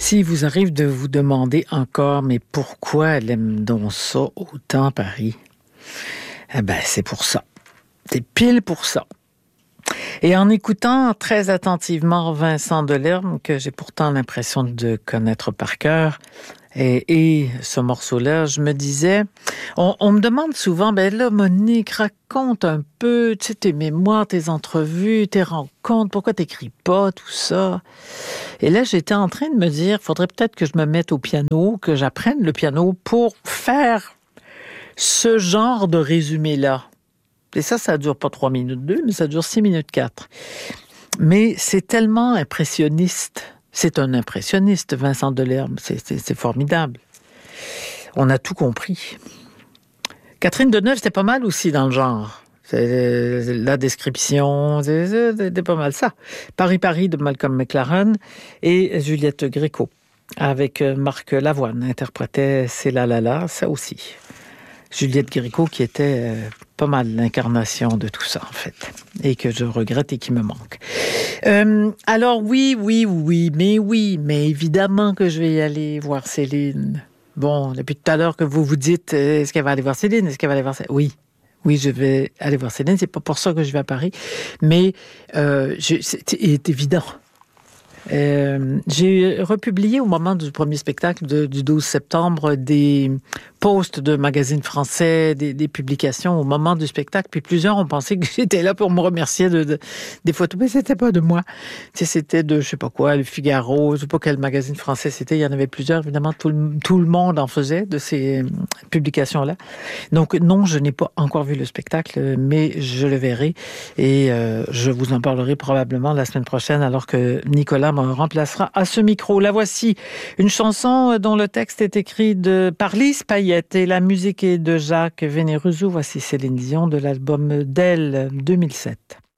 S'il vous arrive de vous demander encore, mais pourquoi elle aime donc ça autant Paris? Eh ben, c'est pour ça. C'est pile pour ça. Et en écoutant très attentivement Vincent Delerme, que j'ai pourtant l'impression de connaître par cœur, et ce morceau-là, je me disais, on me demande souvent, ben là, Monique, raconte un peu, tu sais, tes mémoires, tes entrevues, tes rencontres, pourquoi t'écris pas, tout ça. Et là, j'étais en train de me dire, faudrait peut-être que je me mette au piano, que j'apprenne le piano pour faire ce genre de résumé-là. Et ça dure pas 3 minutes 2, mais ça dure 6 minutes 4. Mais c'est tellement impressionniste. C'est un impressionniste, Vincent Delerme. C'est formidable. On a tout compris. Catherine Deneuve, c'était pas mal aussi dans le genre. C'est la description, c'était pas mal ça. Paris de Malcolm McLaren et Juliette Gréco, avec Marc Lavoine, interprétait C'est la la la, ça aussi. Juliette Gréco qui était pas mal l'incarnation de tout ça, en fait, et que je regrette et qui me manque. Alors oui, mais évidemment que je vais y aller voir Céline. Bon, depuis tout à l'heure que vous vous dites, est-ce qu'elle va aller voir Céline? Est-ce qu'elle va aller voir Céline? Oui, je vais aller voir Céline. C'est pas pour ça que je vais à Paris, mais c'est évident. J'ai republié au moment du premier spectacle du 12 septembre des posts de magazines français, des publications au moment du spectacle, puis plusieurs ont pensé que j'étais là pour me remercier des photos, mais c'était pas de moi. Tu sais, c'était de, je sais pas quoi, le Figaro, je sais pas quel magazine français c'était, il y en avait plusieurs, évidemment, tout le monde en faisait de ces publications-là. Donc non, je n'ai pas encore vu le spectacle, mais je le verrai et je vous en parlerai probablement la semaine prochaine alors que Nicolas me remplacera à ce micro. La voici, une chanson dont le texte est écrit par Lise Payette et la musique est de Jacques Vénéruso. Voici Céline Dion de l'album d'Elle 2007.